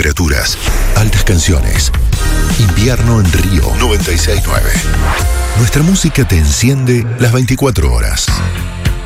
temperaturas, altas canciones. Invierno en Río 96.9. Nuestra música te enciende las 24 horas.